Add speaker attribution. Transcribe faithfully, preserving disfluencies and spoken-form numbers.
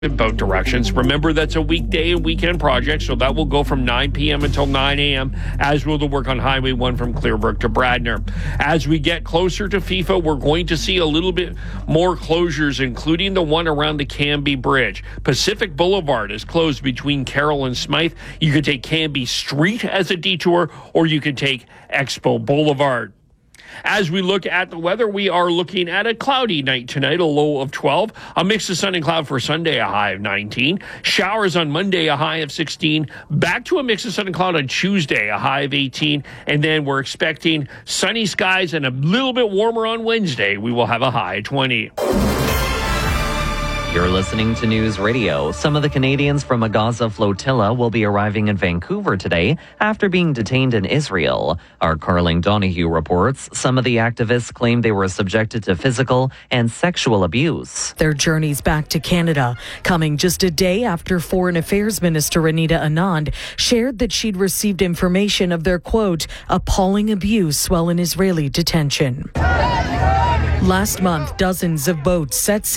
Speaker 1: boat directions. Remember, that's a weekday and weekend project, so that will go from nine p.m. until nine a.m., as will the work on Highway one from Clearbrook to Bradner. As we get closer to FIFA, we're going to see a little bit more closures, including the one around the Canby Bridge. Pacific Boulevard is closed between Carroll and Smythe. You could take Canby Street as a detour, or you could take Expo Boulevard. As we look at the weather, we are looking at a cloudy night tonight, a low of twelve. A mix of sun and cloud for Sunday, a high of nineteen. Showers on Monday, a high of sixteen. Back to a mix of sun and cloud on Tuesday, a high of eighteen. And then we're expecting sunny skies and a little bit warmer on Wednesday. We will have a high of twenty.
Speaker 2: You're listening to News Radio. Some of the Canadians from a Gaza flotilla will be arriving in Vancouver today after being detained in Israel. Our Carling Donahue reports some of the activists claim they were subjected to physical and sexual abuse.
Speaker 3: Their journeys back to Canada coming just a day after Foreign Affairs Minister Anita Anand shared that she'd received information of their, quote, appalling abuse while in Israeli detention. Last month, dozens of boats set